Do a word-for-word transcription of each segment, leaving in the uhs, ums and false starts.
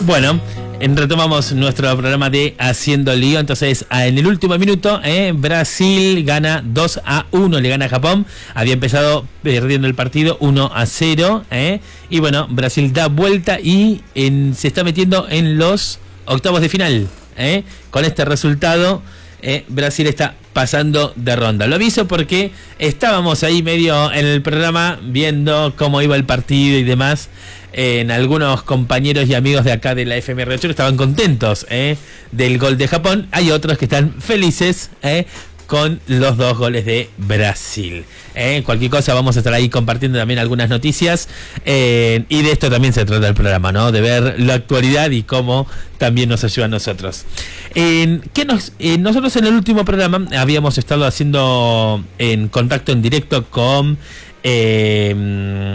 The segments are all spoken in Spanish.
Bueno, en, retomamos nuestro programa de Haciendo Lío. Entonces, en el último minuto, eh, Brasil gana dos a uno, le gana a Japón. Había empezado perdiendo el partido uno a cero. Eh, y bueno, Brasil da vuelta y en, se está metiendo en los octavos de final. Eh, con este resultado, eh, Brasil está pasando de ronda. Lo aviso porque estábamos ahí medio en el programa viendo cómo iba el partido y demás. En algunos compañeros y amigos de acá de la F M R ocho estaban contentos eh, del gol de Japón. Hay otros que están felices eh, con los dos goles de Brasil. Eh, cualquier cosa vamos a estar ahí compartiendo también algunas noticias eh, y de esto también se trata el programa, ¿no? De ver la actualidad y cómo también nos ayuda a nosotros. Eh, ¿qué nos, eh, nosotros en el último programa habíamos estado haciendo en contacto en directo con eh,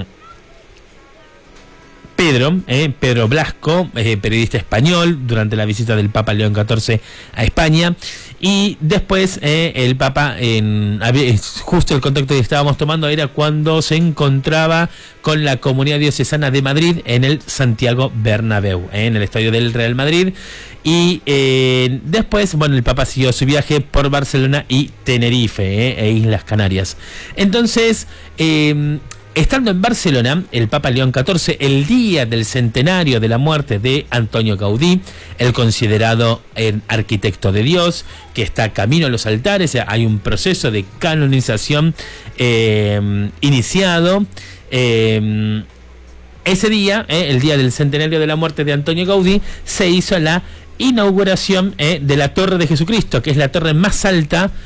Pedro, eh, Pedro Blasco, eh, periodista español, durante la visita del Papa León catorce a España. Y después eh, el Papa, en, justo el contacto que estábamos tomando era cuando se encontraba con la Comunidad Diocesana de Madrid en el Santiago Bernabéu, eh, en el estadio del Real Madrid. Y eh, después, bueno, el Papa siguió su viaje por Barcelona y Tenerife, eh, e Islas Canarias. Entonces, eh, estando en Barcelona, el Papa León catorce, el día del centenario de la muerte de Antonio Gaudí, el considerado eh, arquitecto de Dios, que está camino a los altares, hay un proceso de canonización eh, iniciado. Eh, ese día, eh, el día del centenario de la muerte de Antonio Gaudí, se hizo la inauguración eh, de la Torre de Jesucristo, que es la torre más alta